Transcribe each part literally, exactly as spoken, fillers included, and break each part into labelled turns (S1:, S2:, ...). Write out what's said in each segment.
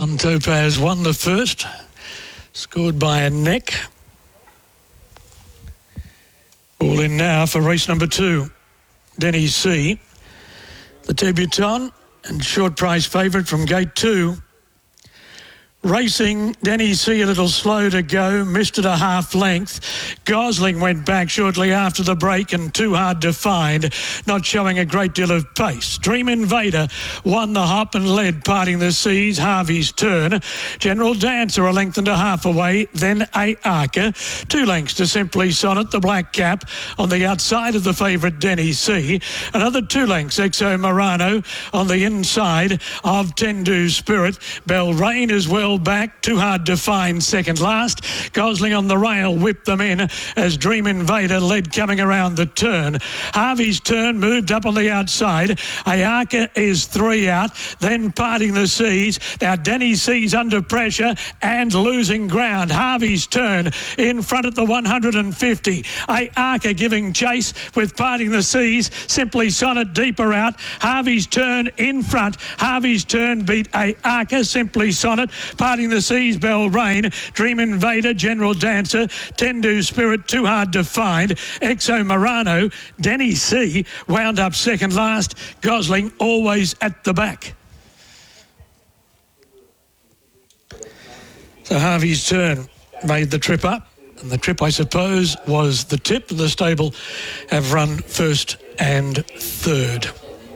S1: Don Topaz won the first, scored by a neck. All in now for race number two. Denny C, the debutant and short price favourite from gate two. Racing, Denny C a little slow to go, missed it a half length. Gosling went back shortly after the break and Too Hard to Find, not showing a great deal of pace. Dream Invader won the hop and led, parting the seas. Harvey's Turn. General Dancer a length and a half away, then Ayaka. Two lengths to Simply Sonnet, the black cap, on the outside of the favourite Denny C. Another two lengths, Exo Morano, on the inside of Tendu Spirit. Bell Rain as well back, Too Hard to Find second last. Gosling on the rail whipped them in as Dream Invader led coming around the turn. Harvey's Turn moved up on the outside. Ayaka is three out, then Parting the Seas. Now Denny C's under pressure and losing ground. Harvey's Turn in front at the one hundred fifty. Ayaka giving chase with Parting the Seas. Simply Sonnet deeper out. Harvey's Turn in front. Harvey's Turn beat Ayaka. Simply Sonnet, Parting the Seas, Bell Rain, Dream Invader, General Dancer, Tendu Spirit, Too Hard to Find, Exo Morano. Denny C wound up second last. Gosling always at the back. So Harvey's Turn made the trip up, and the trip, I suppose, was the tip. The stable have run first and third.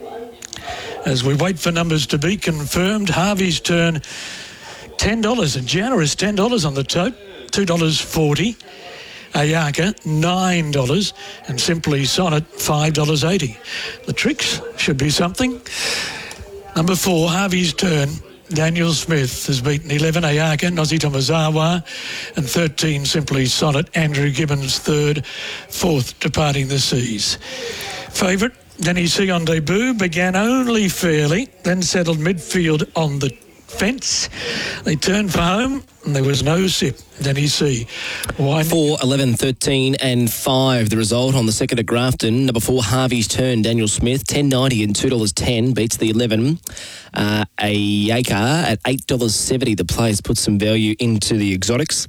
S1: As we wait for numbers to be confirmed, Harvey's Turn, ten dollars, a generous ten dollars on the tote, two dollars forty. Ayaka, nine dollars, and Simply Sonnet, five dollars eighty. The tricks should be something. Number four, Harvey's Turn. Daniel Smith has beaten eleven, Ayaka, Nozi Tomazawa, and thirteen, Simply Sonnet. Andrew Gibbons third, fourth, Departing the Seas. Favourite, Denny C on debut, began only fairly, then settled midfield on the fence. They turned for home and there was no sip. Denny C. Winding.
S2: four, eleven, thirteen and five. The result on the second at Grafton. Number four, Harvey's Turn, Daniel Smith, ten ninety and two dollars ten, beats the eleven. Uh, Ayaka at eight dollars seventy. The players put some value into the exotics.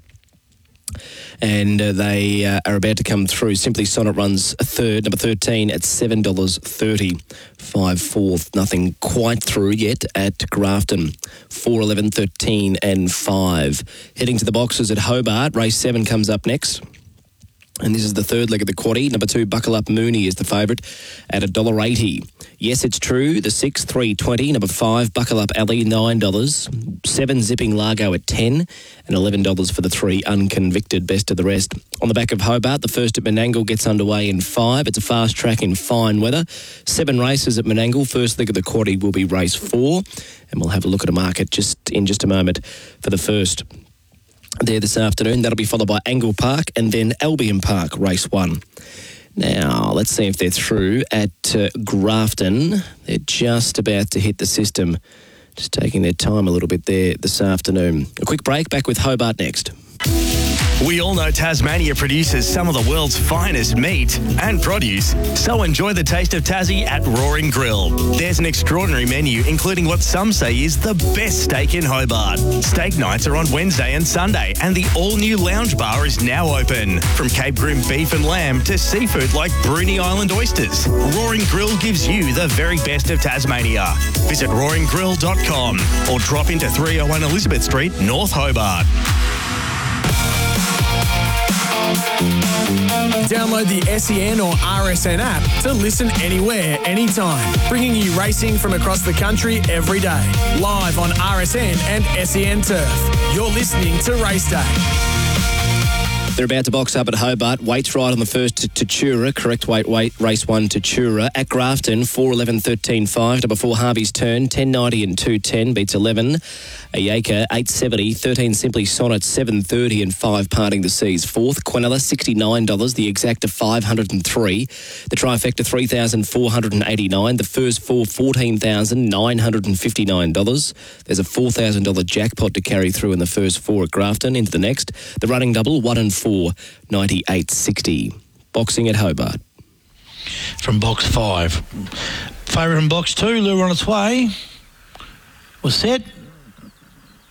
S2: And uh, they uh, are about to come through. Simply Sonnet runs a third, number thirteen at seven dollars thirty. Five fourth, nothing quite through yet at Grafton. four, eleven, thirteen and five. Heading to the boxes at Hobart. Race seven comes up next. And this is the third leg of the quaddie. Number two, Buckle Up Mooney is the favourite at one dollar eighty. Yes, It's True, the six, three twenty. Number five, Buckle Up Alley, nine dollars. seven, Zipping Largo at ten dollars. And eleven dollars for the three, Unconvicted, best of the rest. On the back of Hobart, the first at Menangle gets underway in five. It's a fast track in fine weather. Seven races at Menangle. First leg of the quaddie will be race four. And we'll have a look at a market just in just a moment for the first there this afternoon. That'll be followed by Angle Park and then Albion Park, race one. Now, let's see if they're through at uh, Grafton. They're just about to hit the system. Just taking their time a little bit there this afternoon. A quick break, back with Hobart next.
S3: We all know Tasmania produces some of the world's finest meat and produce, so enjoy the taste of Tassie at Roaring Grill. There's an extraordinary menu, including what some say is the best steak in Hobart. Steak nights are on Wednesday and Sunday, and the all-new lounge bar is now open. From Cape Grim beef and lamb to seafood like Bruny Island oysters, Roaring Grill gives you the very best of Tasmania. Visit roaring grill dot com or drop into three oh one Elizabeth Street, North Hobart.
S4: Download the S E N or R S N app to listen anywhere, anytime. Bringing you racing from across the country every day. Live on R S N and S E N Turf. You're listening to Race Day.
S2: They're about to box up at Hobart. Waits right on the first to Tatura. Correct weight, weight, race one Tatura. At Grafton, four, eleven, thirteen, five. Number four, Harvey's Turn, ten ninety and two ten, beats eleven. Ayaka, eight seventy. thirteen, Simply Sonnet, seven thirty and five, Parting the Seas. Fourth, Quinella, sixty-nine dollars. The Exacta, five hundred three. The Trifecta, three thousand four hundred eighty-nine. The first four, fourteen thousand nine hundred fifty-nine dollars. There's a four thousand dollars jackpot to carry through in the first four at Grafton. Into the next, the running double, one and four, ninety-eight sixty. Boxing at Hobart.
S5: From box five. Favourite in box two, Lure on its way. Was set.